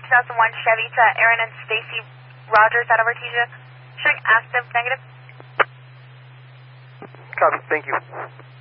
2001 Chevy to Aaron and Stacy Rogers out of Artesia. Showing active negative. Copy, thank you.